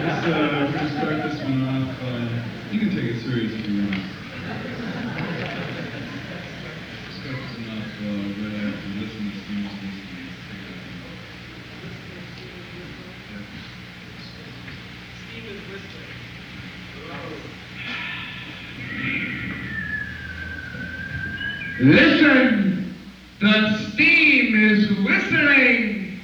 We're going to start this one off. You can take it serious if you want. Start this one off right after listening to Steve's listening. Steve is whistling. Listen, the steam is whistling.